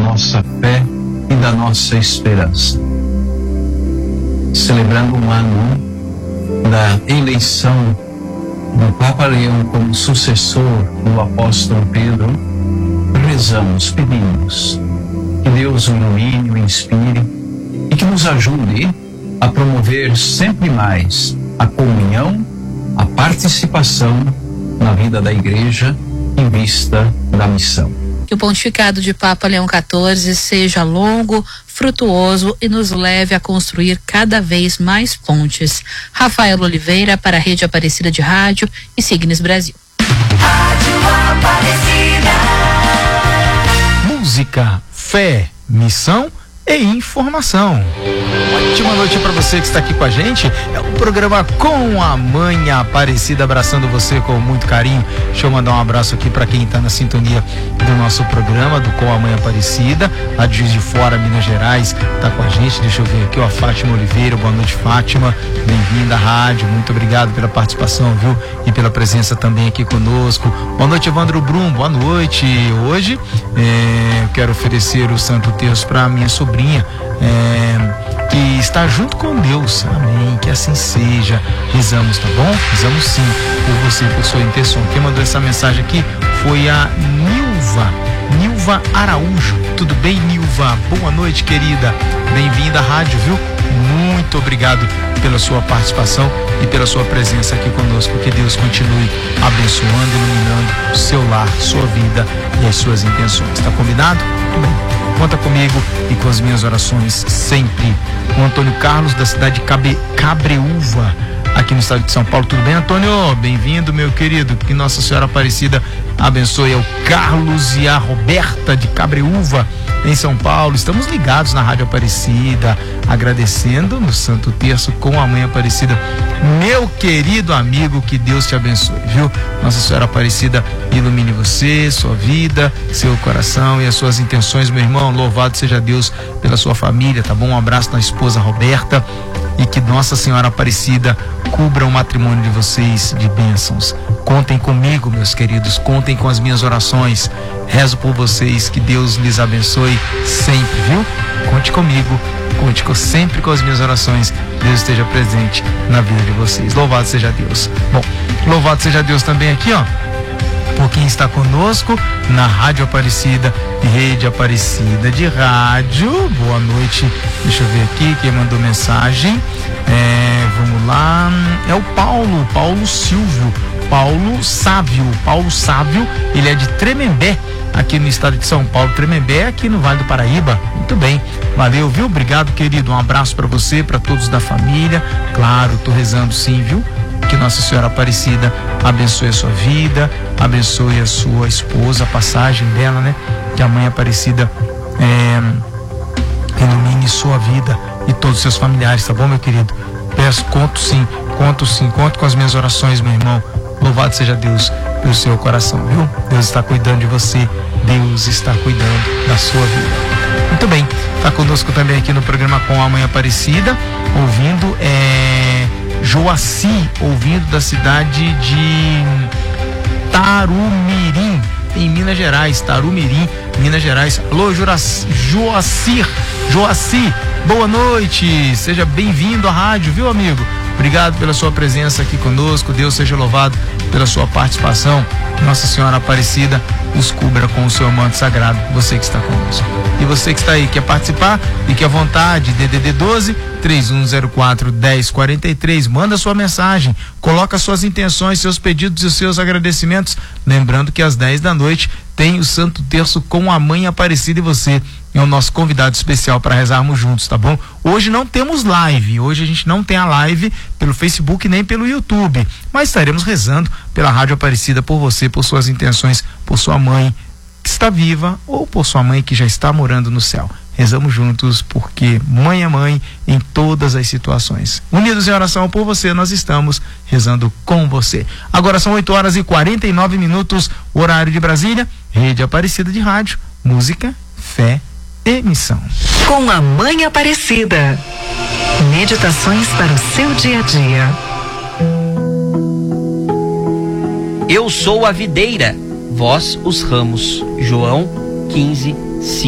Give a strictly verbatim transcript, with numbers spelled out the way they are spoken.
nossa fé e da nossa esperança. Celebrando um ano da eleição do Papa Leão como sucessor do apóstolo Pedro, rezamos, pedimos que Deus o ilumine, o inspire e que nos ajude a promover sempre mais a comunhão, a participação na vida da igreja em vista da missão. Que o pontificado de Papa Leão quatorze seja longo, frutuoso e nos leve a construir cada vez mais pontes. Rafael Oliveira para a Rede Aparecida de Rádio e Signes Brasil. Rádio Aparecida. Música, fé, missão e informação. Ótima noite para você que está aqui com a gente. É o programa Com a Mãe Aparecida, abraçando você com muito carinho. Deixa eu mandar um abraço aqui para quem está na sintonia do nosso programa do Com a Mãe Aparecida, lá de Juiz de Fora, Minas Gerais, tá com a gente. Deixa eu ver aqui, ó, a Fátima Oliveira. Boa noite, Fátima, bem-vinda à rádio, muito obrigado pela participação, viu, e pela presença também aqui conosco. Boa noite, Evandro Brum, boa noite. Hoje é, eu quero oferecer o Santo Terço para minha sobrinha, é, que está junto com Deus, amém, que assim seja. Rezamos, tá bom? Rezamos sim por você, por sua intenção. Quem mandou essa mensagem aqui foi a Nilva, Nilva Araújo. Tudo bem, Nilva? Boa noite, querida, bem-vinda à rádio, viu? Muito obrigado pela sua participação e pela sua presença aqui conosco. Que Deus continue abençoando, iluminando o seu lar, sua vida e as suas intenções. Tá combinado? Tudo bem. Conta comigo e com as minhas orações sempre. O Antônio Carlos, da cidade de Cabe, Cabreúva, aqui no estado de São Paulo. Tudo bem, Antônio? Bem-vindo, meu querido. Que Nossa Senhora Aparecida abençoe ao Carlos e a Roberta de Cabreúva, em São Paulo. Estamos ligados na Rádio Aparecida, agradecendo no Santo Terço com a Mãe Aparecida. Meu querido amigo, que Deus te abençoe, viu? Nossa Senhora Aparecida ilumine você, sua vida, seu coração e as suas intenções, meu irmão. Louvado seja Deus pela sua família, tá bom? Um abraço na esposa Roberta e que Nossa Senhora Aparecida cubra o matrimônio de vocês de bênçãos. Contem comigo, meus queridos, contem com as minhas orações. Rezo por vocês, que Deus lhes abençoe sempre, viu? Conte comigo, conte com, sempre com as minhas orações. Deus esteja presente na vida de vocês. Louvado seja Deus. Bom, louvado seja Deus também aqui, ó, por quem está conosco na Rádio Aparecida e Rede Aparecida de Rádio. Boa noite. Deixa eu ver aqui quem mandou mensagem. É, vamos lá. É o Paulo, Paulo Silvio. Paulo Sávio, Paulo Sávio, ele é de Tremembé, aqui no estado de São Paulo. Tremembé, aqui no Vale do Paraíba. Muito bem, valeu, viu? Obrigado, querido, um abraço para você, para todos da família. Claro, tô rezando sim, viu? Que Nossa Senhora Aparecida abençoe a sua vida, abençoe a sua esposa, a passagem dela, né? Que a Mãe Aparecida é, ilumine sua vida e todos os seus familiares, tá bom, meu querido? Peço, conto sim, conto sim, conto com as minhas orações, meu irmão. Louvado seja Deus pelo seu coração, viu? Deus está cuidando de você, Deus está cuidando da sua vida. Muito bem, está conosco também aqui no programa Com a Mãe Aparecida, ouvindo é, Joaci, ouvindo da cidade de Tarumirim, em Minas Gerais. Tarumirim, Minas Gerais. Alô, Joacir, Joaci, boa noite, seja bem-vindo à rádio, viu, amigo? Obrigado pela sua presença aqui conosco. Deus seja louvado pela sua participação. Nossa Senhora Aparecida os cubra com o seu manto sagrado. Você que está conosco. E você que está aí, quer participar? Fique à vontade. D D D doze, três um zero quatro, um zero quatro três. Manda sua mensagem. Coloca suas intenções, seus pedidos e os seus agradecimentos. Lembrando que às dez da noite tem o Santo Terço com a Mãe Aparecida e você é o nosso convidado especial para rezarmos juntos, tá bom? Hoje não temos live, hoje a gente não tem a live pelo Facebook nem pelo YouTube, mas estaremos rezando pela Rádio Aparecida por você, por suas intenções, por sua mãe que está viva ou por sua mãe que já está morando no céu. Rezamos juntos porque mãe é mãe em todas as situações. Unidos em oração por você, nós estamos rezando com você. Agora são oito horas e quarenta e nove minutos, horário de Brasília, Rede Aparecida de Rádio, música, fé e missão. Com a Mãe Aparecida. Meditações para o seu dia a dia. Eu sou a videira, vós os ramos. João quinze, cinco.